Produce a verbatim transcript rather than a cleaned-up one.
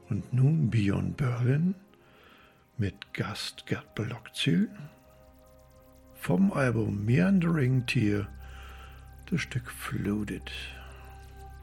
Und nun Beyond Berlin mit Gast Gert Blokzijl vom Album Meandering Tear, das Stück Flooded.